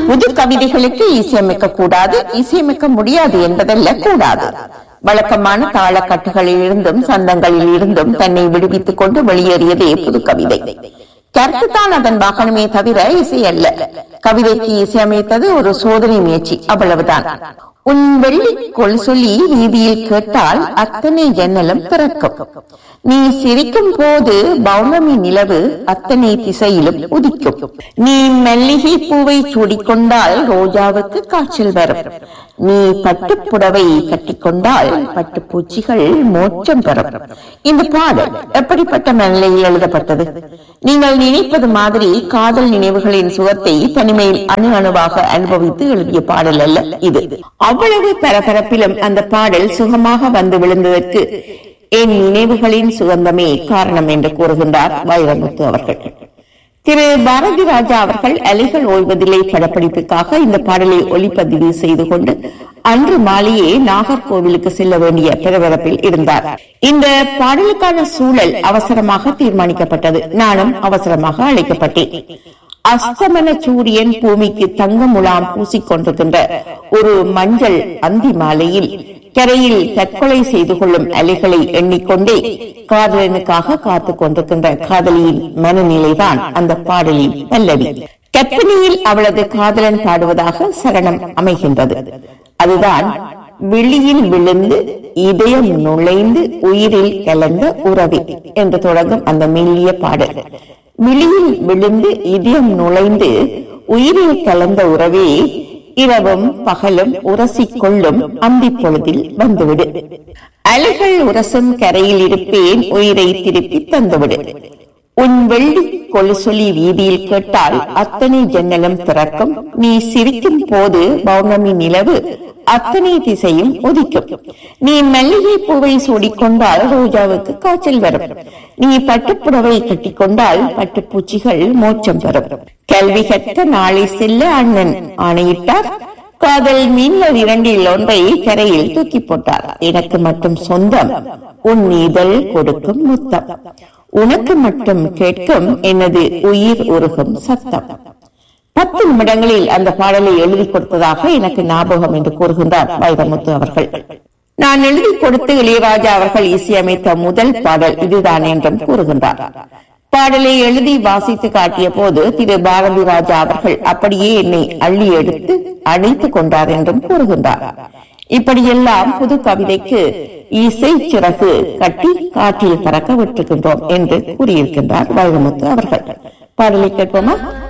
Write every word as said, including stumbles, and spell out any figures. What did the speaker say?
புது கவிதைகளுக்கு இசையமைக்க கூடாது, இசையமைக்க முடியாது என்பதல்ல, கூடாது. வழக்கமான தாளக்கட்டுகளில் இருந்தும் சந்தங்களில் இருந்தும் தன்னை விடுவித்துக் கொண்டு வெளியேறியதே புது கவிதை. கருத்துத்தான் அதன் வாகனமே தவிர இசை அல்ல. கவிதைக்கு இசையமைத்தது ஒரு சோதனை முயற்சி, அவ்வளவுதான். உன் வெள்ளி கொள் சொல்லி வீதியில் கேட்டால் அத்தனை ஜன்னலும் திறக்கும். நீ சிரிக்கும் போது பௌர்ணமி நிலவு அத்தனை திசையிலும் உதிக்கும். நீ மல்லிகை பூவை சூடிக்கொண்டால் ரோஜாவுக்கு காய்ச்சல் வரும். நீ பட்டு புடவை கட்டிக்கொண்டால் பட்டு பூச்சிகள் மோட்சம் பெறும். இந்த பாடல் எப்படிப்பட்ட மனநிலையில் எழுதப்பட்டது? நீங்கள் நினைப்பது மாதிரி காதல் நினைவுகளின் சுகத்தை தனிமையில் அணு அணுவாக அனுபவித்து எழுதிய பாடல் அல்ல இது. அவ்வளவு பரபரப்பிலும் அந்த பாடல் சுகமாக வந்து விழுந்ததற்கு என் நினைவுகளின் சுகந்தமே காரணம் என்று கூறுகின்றார் வைரமுத்து அவர்கள். திரு பாரதி ராஜா அவர்கள் அலைகள் ஓய்வதில்லை படப்பிடிப்புக்காக இந்த பாடலை ஒளிப்பதிவு செய்து கொண்டு அன்று மாலையே நாகர்கோவிலுக்கு செல்ல வேண்டிய பரபரப்பில் இருந்தார். இந்த பாடலுக்கான சூழல் அவசரமாக தீர்மானிக்கப்பட்டது. நானும் அவசரமாக அழைக்கப்பட்டேன். அஸ்தமன சூரியன் பூமிக்கு தங்க முலாம் பூசிக்கொண்டிருக்கின்ற ஒரு மஞ்சள் அந்தி மாலையில் கரையில் தற்கொலை செய்து கொள்ளும் அலைகளை எண்ணிக்கொண்டே காதலனுக்காக காத்துக் கொண்டிருக்கின்ற காதலியின் மனநிலைதான் அந்த பாடலின் பல்லவி. கற்பனையில் அவளது காதலன் பாடுவதாக சரணம் அமைகின்றது. அதுதான் விழியில் விழுந்து இதயம் நுழைந்து உயிரில் கலந்த உறவே என்று தொடங்கும் அந்த மெல்லிய பாடல். விழியில் விழுந்து இதயம் நுழைந்து உயிரில் கலந்த உறவே இரவும் பகலும் உரசிக்கொள்ளும் அந்தி பொழுதில் வந்துவிடு. அலைகள் உரசும் கரையில் இருப்பேன், உயிரை திருப்பி தந்துவிடு. உன் வெள்ளி கொலுசொலி வீதியில் கேட்டால் அத்தனை ஜன்னலும் திறக்கும். நீ சிரிக்கும் போது பௌர்ணமி நிலவு அத்தனை திசையும் உதிக்கும். நீ மல்லிகை பூவை சூடிக்கொண்டால் ரோஜாவுக்கு காய்ச்சல் வரும். நீ பட்டுப்புடவை கட்டிக்கொண்டால் பட்டுப்பூச்சிகள் மோட்சம் பெறும். கல்வி கற்க நாளை செல்ல அண்ணன் ஆணையிட்டார். காதல் மீன்கள் இரண்டில் ஒன்றை கரையில் தூக்கி போட்டார். எனக்கு மட்டும் சொந்தம் உன் இதழ் கொடுக்கும் முத்தம். உனக்கு மட்டும் கேட்கும் எனது உயிர் உருகும் சத்தம். பத்து நிமிடங்களில் அந்த பாடலை எழுதி கொடுத்ததாக எனக்கு ஞாபகம் என்று கூறுகின்றார் வைரமுத்து அவர்கள். நான் எழுதி கொடுத்து இளையராஜா அவர்கள் இசையமைத்த முதல் பாடல் இதுதான் என்றும் கூறுகின்றார். பாடலை எழுதி வாசித்து காட்டிய போது திரு பாரதி ராஜா அவர்கள் அப்படியே என்னை அள்ளி எடுத்து அணைத்துக் கொண்டார் என்றும் கூறுகின்றார். இப்படியெல்லாம் புது கவிதைக்கு இசை சிறகு கட்டி காற்றில் பறக்க விட்டுகின்றோம் என்று கூறியிருக்கின்றார் வைரமுத்து அவர்கள். பாடலை கேட்போமா?